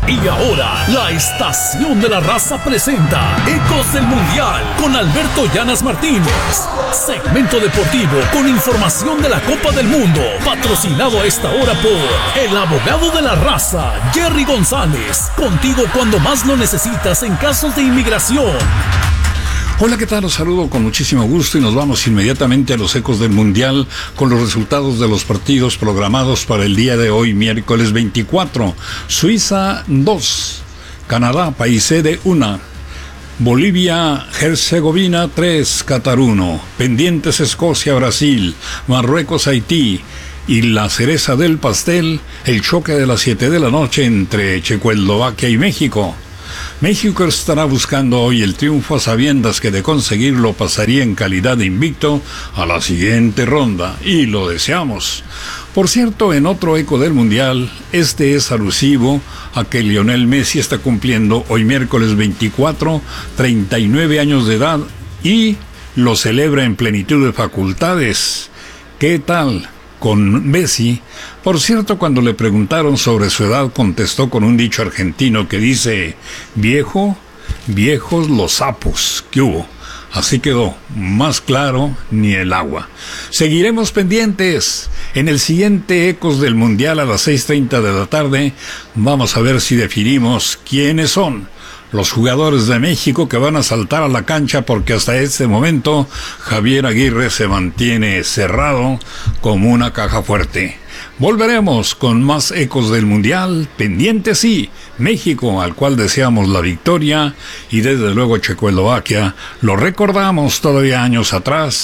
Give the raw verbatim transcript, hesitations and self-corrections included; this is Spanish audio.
Y ahora, la Estación de la Raza presenta Ecos del Mundial con Alberto Llanas Martínez. Segmento deportivo con información de la Copa del Mundo. Patrocinado a esta hora por el abogado de la raza, Jerry González. Contigo cuando más lo necesitas en casos de inmigración. Hola, ¿qué tal? Los saludo con muchísimo gusto y nos vamos inmediatamente a los Ecos del Mundial con los resultados de los partidos programados para el día de hoy, miércoles veinticuatro. Suiza dos, Canadá, país sede uno, Bolivia, Herzegovina tres, Qatar uno, pendientes Escocia, Brasil, Marruecos, Haití. Y la cereza del pastel, el choque de las siete de la noche entre Checoslovaquia y México. México estará buscando hoy el triunfo a sabiendas que de conseguirlo pasaría en calidad de invicto a la siguiente ronda, y lo deseamos. Por cierto, en otro eco del Mundial, este es alusivo a que Lionel Messi está cumpliendo hoy miércoles veinticuatro, treinta y nueve años de edad y lo celebra en plenitud de facultades. ¿Qué tal con Messi? Por cierto, cuando le preguntaron sobre su edad, contestó con un dicho argentino que dice: viejo, viejos los sapos que hubo. Así quedó, más claro ni el agua. Seguiremos pendientes. En el siguiente Ecos del Mundial a las seis treinta de la tarde, vamos a ver si definimos quiénes son los jugadores de México que van a saltar a la cancha, porque hasta este momento Javier Aguirre se mantiene cerrado como una caja fuerte. Volveremos con más Ecos del Mundial, pendientes sí, México, al cual deseamos la victoria, y desde luego Checoslovaquia, lo recordamos todavía años atrás,